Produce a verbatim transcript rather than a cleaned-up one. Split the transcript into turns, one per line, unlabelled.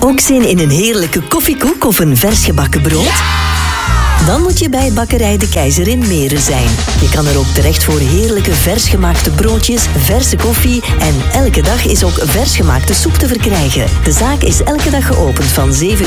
Ook zin in een heerlijke koffiekoek of een vers gebakken brood? Dan moet je bij Bakkerij de Keizer in Meren zijn. Je kan er ook terecht voor heerlijke vers gemaakte broodjes, verse koffie en elke dag is ook vers gemaakte soep te verkrijgen. De zaak is elke dag geopend van zeven